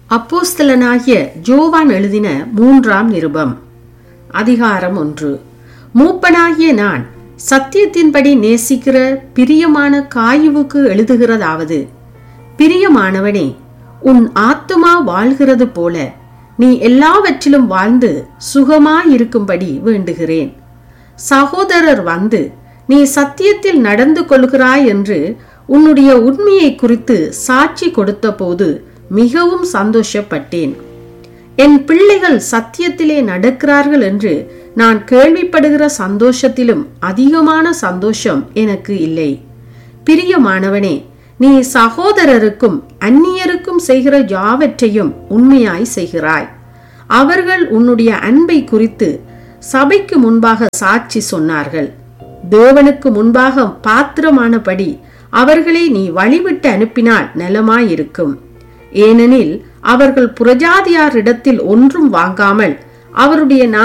அப்போஸ்தலனாகிய யோவான் எழுதின 3ஆம் நிருபம். அதிகாரம் 1. மூப்பனாகிய நான் சத்தியத்தின்படி நேசிக்கிற பிரியமான காயுவுக்கு எழுதுகிறதாவது, பிரியமானவனே, உன் ஆத்துமா வாழ்கிறது போல நீ எல்லாவற்றிலும் வாழ்ந்து சுகமாயிருக்கும்படி வேண்டுகிறேன். சகோதரர் வந்து நீ சத்தியத்தில் நடந்து கொள்கிறாய் என்று உன்னுடைய உண்மையை குறித்து சாட்சி கொடுத்த போது மிகவும் சந்தோஷப்பட்டேன். என் பிள்ளைகள் சத்தியத்திலே நடக்கிறார்கள் என்று நான் கேள்விப்படுகிற சந்தோஷத்திலும் அதிகமான சந்தோஷம் எனக்கு இல்லை. பிரியமானவனே, நீ சகோதரருக்கும் அந்நியருக்கும் செய்கிற யாவற்றையும் உண்மையாய் செய்கிறாய். அவர்கள் உன்னுடைய அன்பை குறித்து சபைக்கு முன்பாக சாட்சி சொன்னார்கள். தேவனுக்கு முன்பாக பாத்திரமானபடி அவர்களை நீ வழிவிட்டு அனுப்பினால் நலமாயிருக்கும். ஏனெனில் அவர்கள் புறஜாதியாரிடத்தில் ஒன்றும் வாங்காமல் அவருடைய